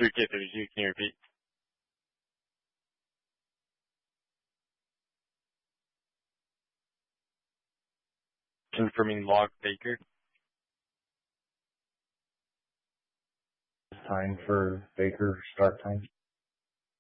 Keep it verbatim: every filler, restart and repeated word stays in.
three K thirty-two, can you repeat? Confirming log Baker. Time for Baker start time.